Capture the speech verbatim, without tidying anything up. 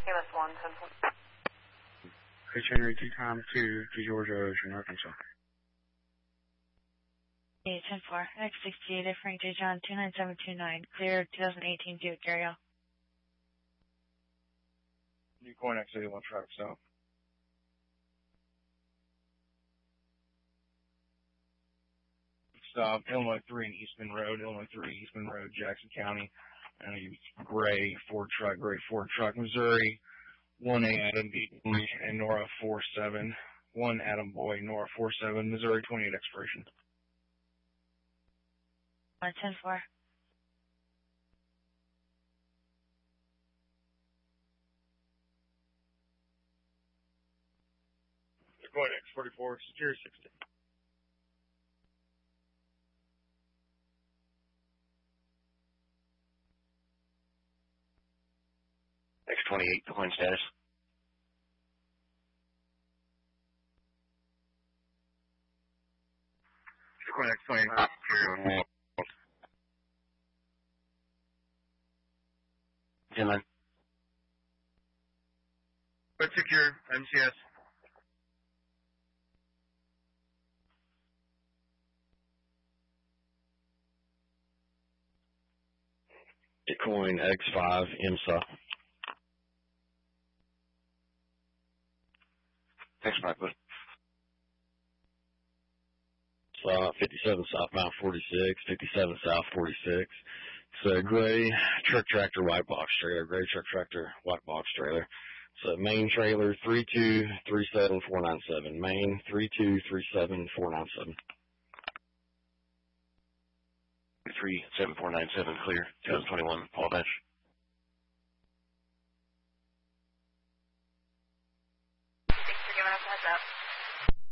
Kayla's one, ten four. Chris Henry, two times two to Georgia Ocean, Arkansas. Hey, ten four, X sixty-eight, Frank J. John, two nine seven two nine, clear twenty eighteen Buick Ariel. New Coin X eighty-one traffic stop. Stop, Illinois three and Eastman Road, Illinois three, Eastman Road, Jackson County. And I use gray Ford truck, gray Ford truck, Missouri, one A Adam B. and Nora four seven, one Adam Boy, Nora four seven, Missouri twenty-eight expiration. one ten four. Going X forty-four, secure sixty. X twenty-eight, coin status. Coin X twenty-eight. Inland. But secure, M C S. Bitcoin X five, IMSA. Thanks, Michael. Uh, fifty-seven southbound forty-six, fifty-seven south forty-six. It's a gray truck tractor white box trailer, gray truck tractor white box trailer. It's a main trailer three two three seven four nine seven, main three two three seven four nine seven. three seven four nine seven, clear, two thousand twenty-one, Paul Dash.